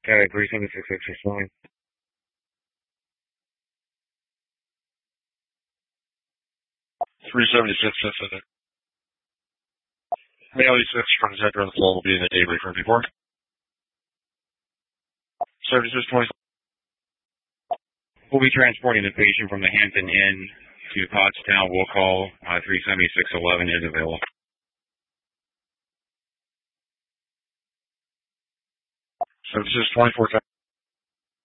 Okay, 3766 is fine. Bailey 6 from Zedra on the floor will be in the daybreak room before. 7620. We'll be transporting the patient from the Hampton Inn to Pottstown. We'll call 37611 is available. 7624.